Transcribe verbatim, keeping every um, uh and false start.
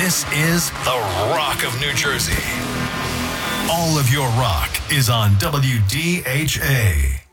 This is the Rock of New Jersey. All of your rock is on W D H A.